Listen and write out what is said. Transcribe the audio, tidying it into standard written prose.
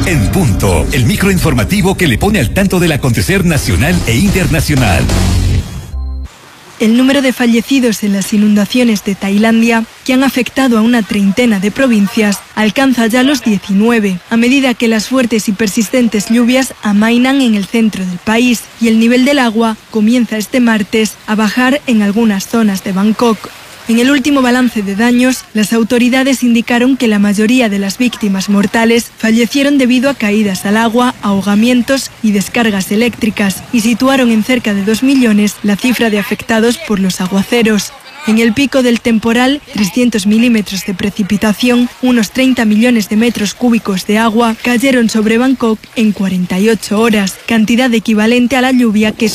En punto, el microinformativo que le pone al tanto del acontecer nacional e internacional. El número de fallecidos en las inundaciones de Tailandia, que han afectado a una treintena de provincias, alcanza ya los 19, a medida que las fuertes y persistentes lluvias amainan en el centro del país y el nivel del agua comienza este martes a bajar en algunas zonas de Bangkok. En el último balance de daños, las autoridades indicaron que la mayoría de las víctimas mortales fallecieron debido a caídas al agua, ahogamientos y descargas eléctricas, y situaron en cerca de 2 millones la cifra de afectados por los aguaceros. En el pico del temporal, 300 milímetros de precipitación, unos 30 millones de metros cúbicos de agua, cayeron sobre Bangkok en 48 horas, cantidad equivalente a la lluvia que